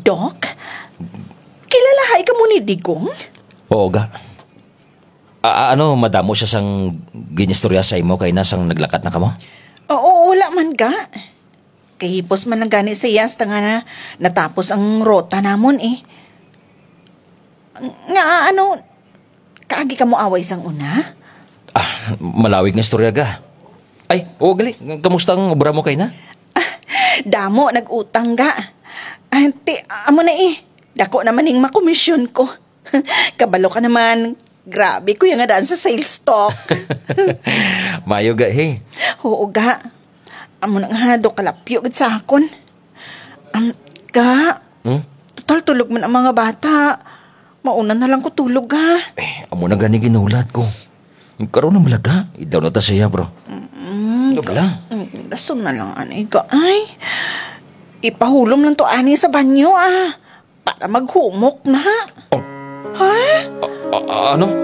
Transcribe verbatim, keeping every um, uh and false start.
Dok, kilalahay ka mo ni Digong? Oo ga. A- ano, madamo siya sang ginistorya sa imo kay nasang naglakat na kamo? Oo, wala man ga. Kahipos man lang gani siya hasta nga na natapos ang rota namon eh. Nga ano, kaagi ka mo away sang una? Ah, malawig nga istorya ga. Ay, oo gali. Kamusta ang obra mo kay na? Damo, nag-utang ga. Ante, amo na eh. Dako naman yung makomisyon ko. Kabalo ka naman. Grabe, kuya nga daan sa sales talk. Mayo ga, hey. Oo ga. Amo na nga, do kalapyo gid sa akon. Um, ga, Hmm? total tulog man ang mga bata. Mauna na lang ko tulog ga. Eh, amo na gani ginulat ko. Karoon na malaga. Idaw na ta siya, bro. Mm, Ano bala? Mm, Dason na lang, anay ga. Ay, ipahulom lang to ani sa banyo ah. Para maghumok na. Oh. Ha? A- a- ano?